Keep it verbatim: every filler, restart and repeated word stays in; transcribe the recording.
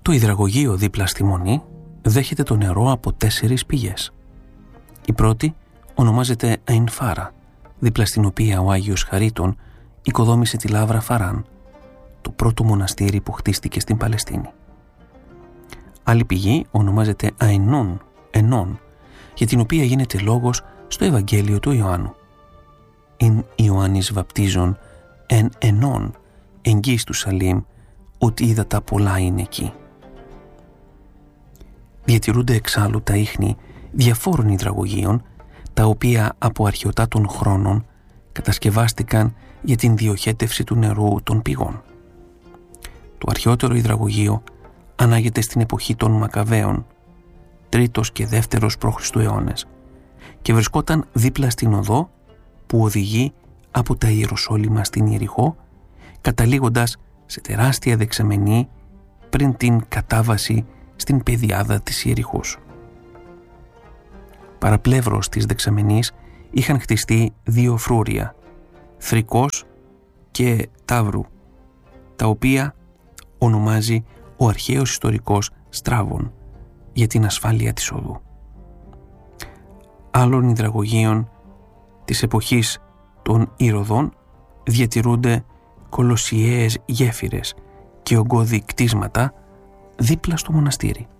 Το υδραγωγείο δίπλα στη Μονή δέχεται το νερό από τέσσερις πηγές. Η πρώτη ονομάζεται Αϊνφάρα, δίπλα στην οποία ο Άγιος Χαρίτων οικοδόμησε τη Λάβρα Φαράν, το πρώτο μοναστήρι που χτίστηκε στην Παλαιστίνη. Άλλη πηγή ονομάζεται Αϊνών, Ενών, για την οποία γίνεται λόγος στο Ευαγγέλιο του Ιωάννου. «Ειν Ιωάννης βαπτίζων εν Ενών, εγγύς του Σαλήμ, ότι ύδατα πολλά είναι εκεί». Διατηρούνται εξάλλου τα ίχνη διαφόρων υδραγωγείων, τα οποία από αρχαιοτά των χρόνων κατασκευάστηκαν για την διοχέτευση του νερού των πηγών. Το αρχαιότερο υδραγωγείο ανάγεται στην εποχή των Μακαβαίων, τρίτος και δεύτερος π.Χ. αιώνες, και βρισκόταν δίπλα στην οδό που οδηγεί από τα Ιεροσόλυμα στην Ιεριχώ, καταλήγοντας σε τεράστια δεξαμενή πριν την κατάβαση στην πεδιάδα της Ιεριχώς. Παραπλεύρος της δεξαμενής είχαν χτιστεί δύο φρούρια, Θρικός και Ταύρου, τα οποία ονομάζει ο αρχαίος ιστορικός Στράβων για την ασφάλεια της οδού. Άλλων υδραγωγείων της εποχής των Ηρωδών διατηρούνται κολοσιαίες γέφυρες και ογκώδη κτίσματα δίπλα στο μοναστήρι.